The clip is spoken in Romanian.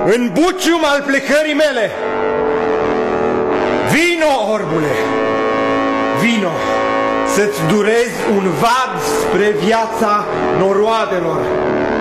în bucium al plecării mele. Vino, orbule, vino, să-ți durezi un vad spre viața noroadelor.